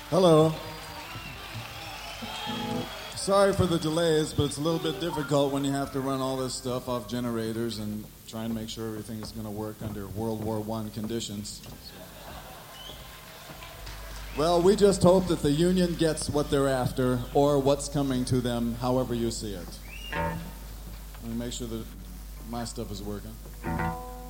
Hello. Sorry for the delays, but it's a little bit difficult when you have to run all this stuff off generators and try and make sure everything is going to work under World War I conditions. Well, we just hope that the union gets what they're after or what's coming to them, however you see it. Let me make sure that my stuff is working.